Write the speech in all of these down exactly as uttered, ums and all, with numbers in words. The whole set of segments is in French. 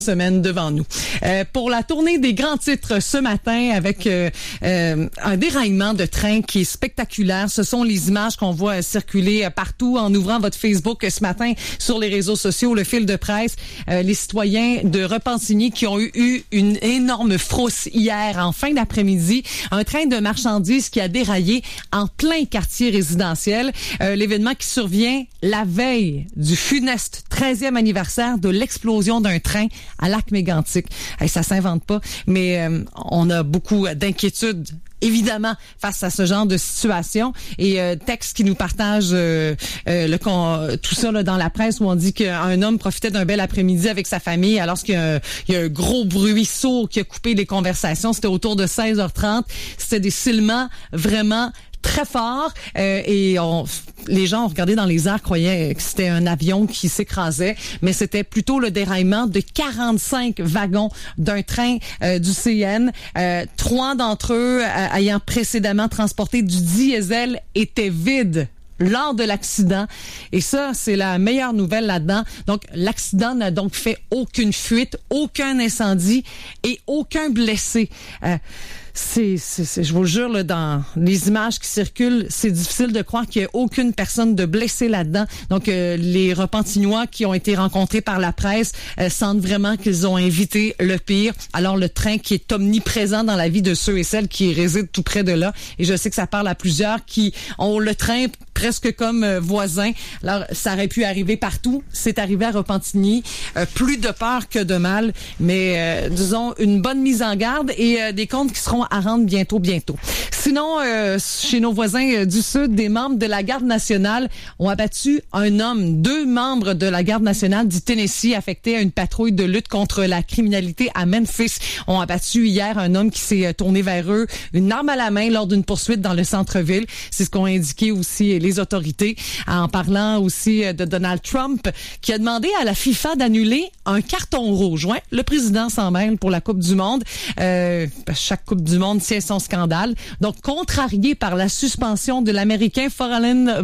Semaine devant nous. Euh, pour la tournée des grands titres ce matin avec euh, euh, un déraillement de train qui est spectaculaire. Ce sont les images qu'on voit euh, circuler euh, partout en ouvrant votre Facebook euh, ce matin sur les réseaux sociaux, le fil de presse. Euh, les citoyens de Repentigny qui ont eu, eu une énorme frousse hier en fin d'après-midi. Un train de marchandises qui a déraillé en plein quartier résidentiel. Euh, l'événement qui survient la veille du funeste treizième anniversaire de l'explosion d'un train à Lac-Mégantic. Hey, ça s'invente pas, mais euh, on a beaucoup d'inquiétudes évidemment face à ce genre de situation. Et euh, texte qui nous partage euh, euh, le con, tout ça là, dans la presse où on dit qu'un homme profitait d'un bel après-midi avec sa famille alors qu'il y a, il y a un gros bruit sourd qui a coupé les conversations. C'était autour de seize heures trente. C'était des sifflements vraiment très fort euh, et on, les gens ont regardé dans les airs, croyaient que c'était un avion qui s'écrasait, mais c'était plutôt le déraillement de quarante-cinq wagons d'un train euh, du C N. Euh, trois d'entre eux, euh, ayant précédemment transporté du diesel, étaient vides lors de l'accident. Et ça, c'est la meilleure nouvelle là-dedans. Donc, l'accident n'a donc fait aucune fuite, aucun incendie et aucun blessé. Euh, C'est, c'est, c'est, je vous le jure, là, dans les images qui circulent, c'est difficile de croire qu'il y ait aucune personne de blessée là-dedans. Donc, euh, les Repentignois qui ont été rencontrés par la presse euh, sentent vraiment qu'ils ont évité le pire. Alors, le train qui est omniprésent dans la vie de ceux et celles qui résident tout près de là. Et je sais que ça parle à plusieurs qui ont le train presque comme euh, voisin. Alors, ça aurait pu arriver partout. C'est arrivé à Repentigny. Euh, plus de peur que de mal. Mais, euh, disons, une bonne mise en garde et euh, des comptes qui seront à rendre bientôt, bientôt. Sinon, euh, chez nos voisins euh, du Sud, des membres de la Garde nationale ont abattu un homme. Deux membres de la Garde nationale du Tennessee affectés à une patrouille de lutte contre la criminalité à Memphis ont abattu hier un homme qui s'est tourné vers eux, une arme à la main lors d'une poursuite dans le centre-ville. C'est ce qu'ont indiqué aussi les autorités en parlant aussi de Donald Trump qui a demandé à la FIFA d'annuler un carton rouge. Ouais, le président s'en mêle pour la Coupe du Monde. Euh, chaque Coupe du monde tient son scandale. Donc, contrarié par la suspension de l'Américain Folarin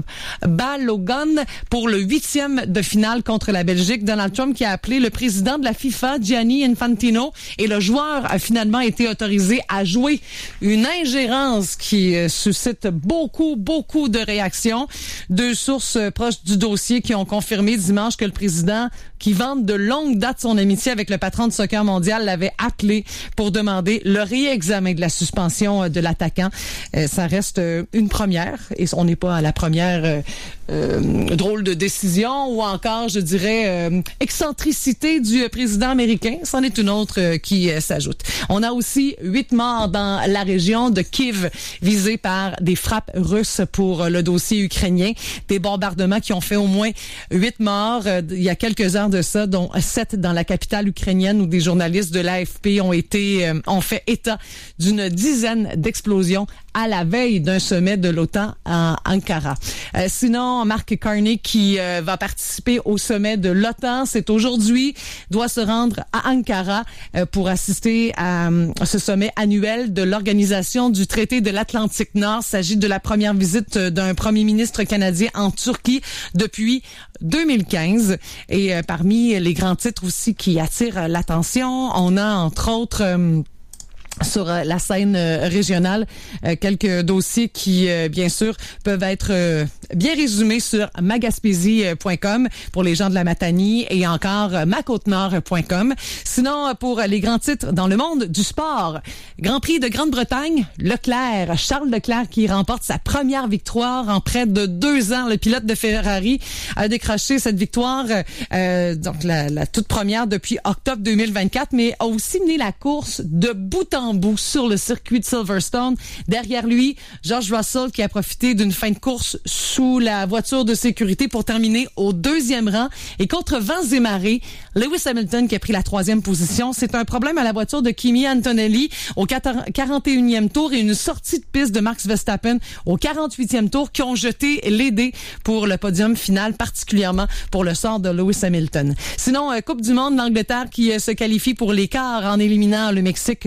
Balogun pour le huitième de finale contre la Belgique, Donald Trump qui a appelé le président de la FIFA, Gianni Infantino, et le joueur a finalement été autorisé à jouer. Une ingérence qui euh, suscite beaucoup, beaucoup de réactions. Deux sources euh, proches du dossier qui ont confirmé dimanche que le président, qui vante de longue date son amitié avec le patron du soccer mondial, l'avait appelé pour demander le réexamen de la suspension de l'attaquant. Euh, ça reste euh, une première et on n'est pas à la première euh, euh, drôle de décision ou encore, je dirais, euh, excentricité du président américain. C'en est une autre euh, qui euh, s'ajoute. On a aussi huit morts dans la région de Kiev visée par des frappes russes pour euh, le dossier ukrainien. Des bombardements qui ont fait au moins huit morts euh, il y a quelques heures de ça, dont sept dans la capitale ukrainienne où des journalistes de l'A F P ont été euh, ont fait état d'une dizaine d'explosions à la veille d'un sommet de l'OTAN à Ankara. Euh, sinon, Mark Carney qui euh, va participer au sommet de l'OTAN, c'est aujourd'hui, doit se rendre à Ankara euh, pour assister à, à ce sommet annuel de l'Organisation du traité de l'Atlantique Nord. Il s'agit de la première visite d'un premier ministre canadien en Turquie depuis deux mille quinze. Et euh, parmi les grands titres aussi qui attirent l'attention, on a entre autres... Euh, sur la scène régionale, quelques dossiers qui, bien sûr, peuvent être bien résumés sur ma gaspésie point com pour les gens de la Matanie et encore ma côte nord point com. Sinon, pour les grands titres dans le monde du sport, Grand Prix de Grande-Bretagne, Leclerc, Charles Leclerc qui remporte sa première victoire en près de deux ans. Le pilote de Ferrari a décroché cette victoire, euh, donc la, la toute première depuis octobre deux mille vingt-quatre, mais a aussi mené la course de bout en bout sur le circuit de Silverstone. Derrière lui, George Russell qui a profité d'une fin de course sous la voiture de sécurité pour terminer au deuxième rang. Et contre vents et marées, Lewis Hamilton qui a pris la troisième position. C'est un problème à la voiture de Kimi Antonelli au quarante et unième tour et une sortie de piste de Max Verstappen au quarante-huitième tour qui ont jeté les dés pour le podium final, particulièrement pour le sort de Lewis Hamilton. Sinon, Coupe du monde, l'Angleterre qui se qualifie pour les quarts en éliminant le Mexique trois deux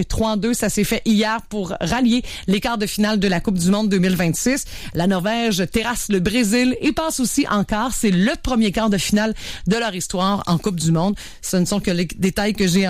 deux. Ça s'est fait hier pour rallier les quarts de finale de la Coupe du monde deux mille vingt-six. La Norvège terrasse le Brésil et passe aussi en quart. C'est le premier quart de finale de leur histoire en Coupe du monde. Ce ne sont que les détails que j'ai